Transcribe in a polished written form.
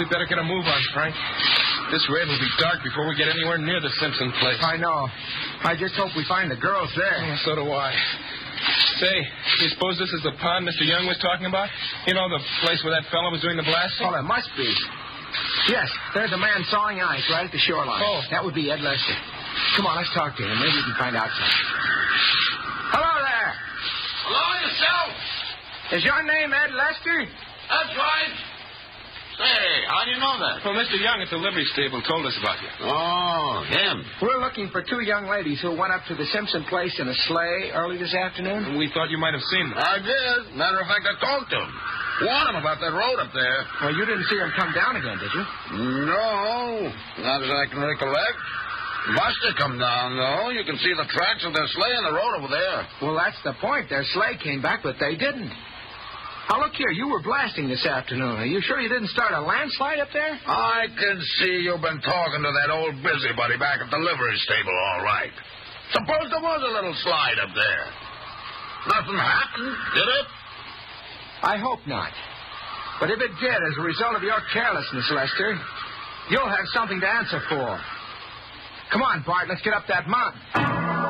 we better get a move on, Frank. This raid will be dark before we get anywhere near the Simpson place. I know. I just hope we find the girls there. Yeah, so do I. Say, you suppose this is the pond Mr. Young was talking about? You know, the place where that fellow was doing the blasting? Oh, it must be. Yes, there's a man sawing ice right at the shoreline. Oh. That would be Ed Lester. Come on, let's talk to him. Maybe we can find out something. Hello there. Hello, yourself. Is your name Ed Lester? That's right. Say, how do you know that? Well, Mr. Young at the livery stable told us about you. Oh, him. We're looking for two young ladies who went up to the Simpson place in a sleigh early this afternoon. We thought you might have seen them. I did. Matter of fact, I talked to him. Warned him about that road up there. Well, you didn't see them come down again, did you? No, not as I can recollect. Must have come down, though. You can see the tracks of their sleigh in the road over there. Well, that's the point. Their sleigh came back, but they didn't. Now, look here. You were blasting this afternoon. Are you sure you didn't start a landslide up there? I can see you've been talking to that old busybody back at the livery stable, all right. Suppose there was a little slide up there. Nothing happened, did it? I hope not. But if it did, as a result of your carelessness, Lester, you'll have something to answer for. Come on, Bart, let's get up that mountain.